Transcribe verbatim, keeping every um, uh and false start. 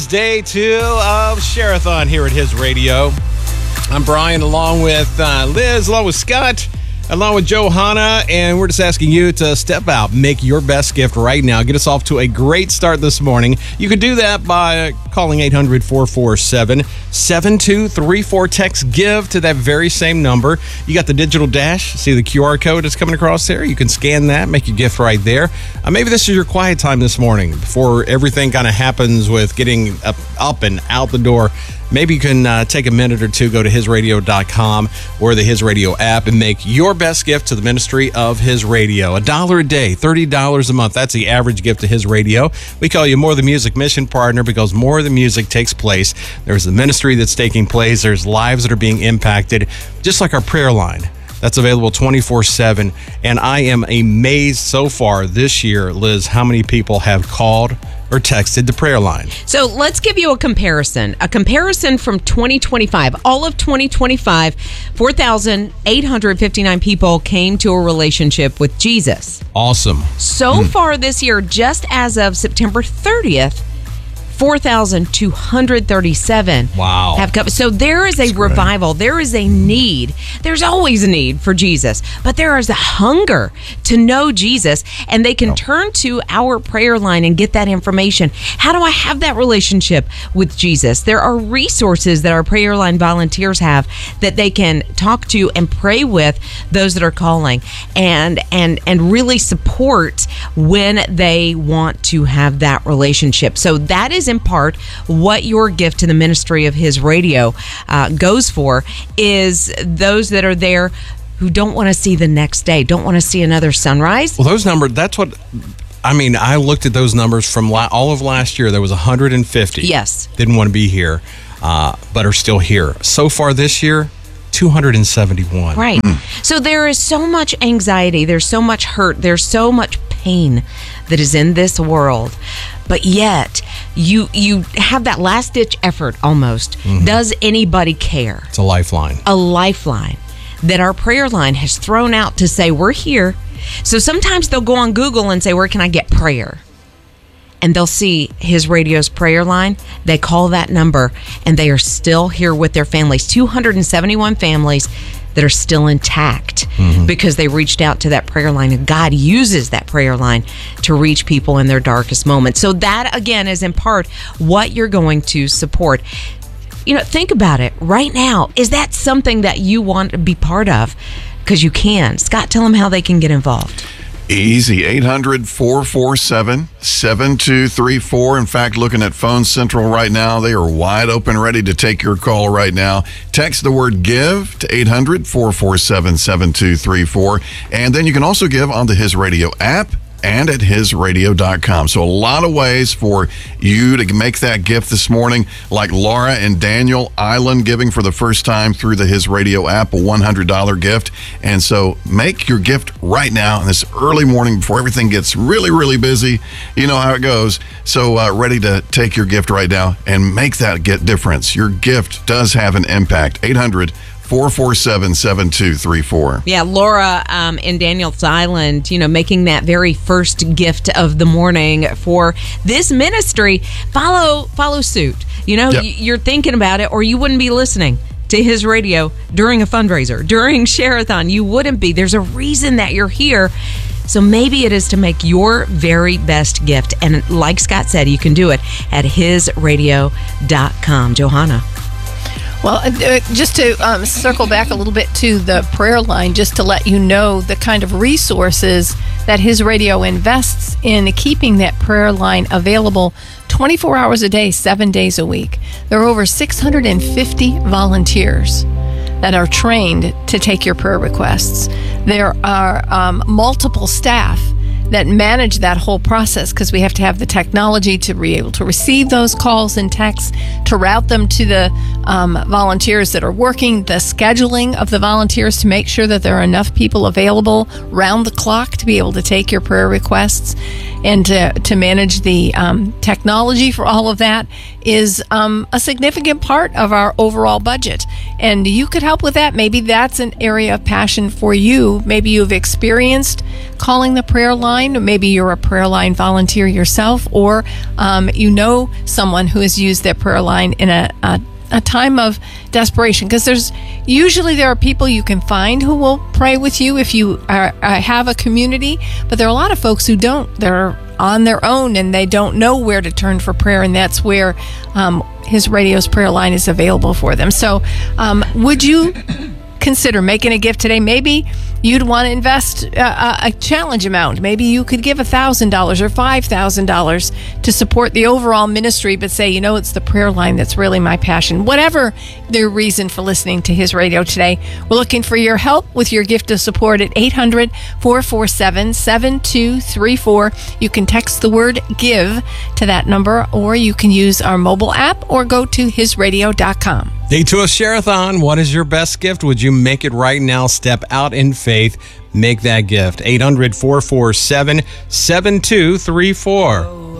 Day two of Share-a-thon here at His Radio. I'm Brian, along with uh, Liz, along with Scott, along with Johanna, and we're just asking you to step out, make your best gift right now. Get us off to a great start this morning. You can do that by calling eight hundred, four four seven, seven two three four. Text GIVE to that very same number. You got the digital dash. See the Q R code that's coming across there? You can scan that, make your gift right there. Uh, maybe this is your quiet time this morning before everything kind of happens with getting up, up and out the door. Maybe you can uh, take a minute or two, go to his radio dot com or the His Radio app and make your best gift to the ministry of His Radio. A dollar a day, thirty dollars a month. That's the average gift to His Radio. We call you More Than Music mission partner because more than music takes place. There's the ministry that's taking place. There's lives that are being impacted, just like our prayer line. That's available twenty-four seven. And I am amazed so far this year, Liz, how many people have called or texted the prayer line. So let's give you a comparison. A comparison from twenty twenty-five. All of twenty twenty-five, four thousand eight hundred fifty-nine people came to a relationship with Jesus. Awesome. So mm. far this year, just as of September thirtieth, four thousand two hundred thirty-seven wow. have come. So there is a That's revival. Great. There is a need. There's always a need for Jesus, but there is a hunger to know Jesus, and they can oh. turn to our prayer line and get that information. How do I have that relationship with Jesus? There are resources that our prayer line volunteers have that they can talk to and pray with those that are calling and and and really support when they want to have that relationship. So that is in part what your gift to the ministry of His Radio uh, goes for, is those that are there who don't want to see the next day, don't want to see another sunrise. Well, those numbers, that's what, I mean, I looked at those numbers from la- all of last year. There was one hundred fifty. Yes. Didn't want to be here, uh, but are still here. So far this year, two hundred seventy-one. Right. Mm. So there is so much anxiety. There's so much hurt. There's so much pain that is in this world. But yet, you you have that last-ditch effort almost. Mm-hmm. Does anybody care? It's a lifeline. A lifeline that our prayer line has thrown out to say, we're here. So sometimes they'll go on Google and say, where can I get prayer? And they'll see His Radio's prayer line. They call that number, and they are still here with their families. two hundred seventy-one families that are still intact mm-hmm. because they reached out to that prayer line, and God uses that prayer line to reach people in their darkest moments. So that, again, is in part what you're going to support. You know, think about it right now. Is that something that you want to be part of? Because you can. Scott, tell them how they can get involved. Easy. eight hundred, four four seven, seven two three four. In fact, looking at Phone Central right now, they are wide open, ready to take your call right now. Text the word GIVE to eight hundred, four four seven, seven two three four. And then you can also give on the His Radio app and at his radio dot com. So a lot of ways for you to make that gift this morning, like Laura and Daniel Island giving for the first time through the His Radio app, a one hundred dollars gift. And so make your gift right now in this early morning before everything gets really, really busy. You know how it goes. So uh, ready to take your gift right now and make that get difference. Your gift does have an impact. eight hundred, four four seven, seven two three four. Yeah, Laura um, in Daniel's Island, you know, making that very first gift of the morning for this ministry. Follow follow suit. You know, yep. You're thinking about it, or you wouldn't be listening to His Radio during a fundraiser, during Share-a-thon. You wouldn't be. There's a reason that you're here. So maybe it is to make your very best gift. And like Scott said, you can do it at his radio dot com. Johanna. Well, uh, just to um, circle back a little bit to the prayer line, just to let you know the kind of resources that His Radio invests in keeping that prayer line available twenty-four hours a day, seven days a week. There are over six hundred fifty volunteers that are trained to take your prayer requests. There are um, multiple staff that manage that whole process, because we have to have the technology to be able to receive those calls and texts, to route them to the um, volunteers that are working, the scheduling of the volunteers to make sure that there are enough people available round the clock to be able to take your prayer requests, and to, to manage the um, technology for all of that is um, a significant part of our overall budget. And you could help with that. Maybe that's an area of passion for you. Maybe you've experienced calling the prayer line line. Maybe you're a prayer line volunteer yourself, or um, you know someone who has used their prayer line in a, a a time of desperation, because there's usually there are people you can find who will pray with you if you are, uh, have a community, but there are a lot of folks who don't. They're on their own and they don't know where to turn for prayer, and that's where um, his radio's prayer line is available for them. So um, would you consider making a gift today? Maybe you'd want to invest a, a challenge amount. Maybe you could give one thousand dollars or five thousand dollars to support the overall ministry, but say, you know, it's the prayer line that's really my passion. Whatever the reason for listening to his radio today, we're looking for your help with your gift of support at eight hundred, four four seven, seven two three four. You can text the word GIVE to that number, or you can use our mobile app or go to his radio dot com. Day two of Share-a-thon. What is your best gift? Would you make it right now? Step out in faith. Make that gift. eight hundred, four four seven, seven two three four.